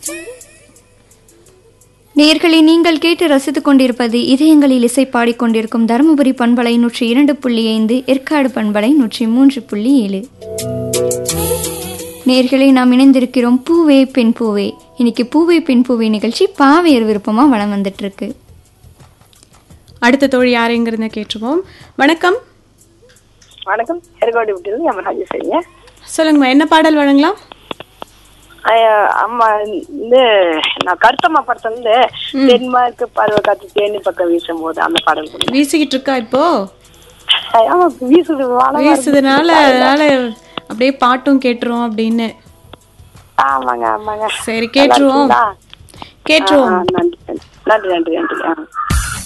நேயர்களே, நீங்கள் கேட்டு ரசித்துக் கொண்டிருப்பது இதயங்களில் இசை பாடிக்கொண்டிருக்கும் தருமபுரி பண்பலை 102.5, ஏற்காடு பண்பலை 103.7. நேயர்களே, நாம் இணைந்திருக்கிறோம் பூவே பெண் பூவே. இன்னைக்கு பூவே பெண் பூவே நிகழ்ச்சி பாவையர் விருப்பமா வளம் வந்துட்டு இருக்கு. அடுத்த தோழி யாருங்கிறத கேட்டுருவோம். வணக்கம். வணக்கம். ஏற்காடு விட்டு யமராஜேஸ்வரிங்க. சொல்லுங்கம்மா, என்ன பாடல் வழங்கலாம்? அம்மா நான் கருத்தம்மா படத்துல தென்மார்க்கு பருவ காத்து தேனி பக்கம் வீசும் போது அந்த பாடல் வீசிக்கிட்டு இருக்கா இப்போ? வீசுதுனால அதனால அப்படியே பாட்டும் கேட்டுருவோம் அப்படின்னு. ஆமாங்க ஆமாங்க. சரி, கேட்டுருவோம். நன்றி நன்றி நன்றி நன்றி.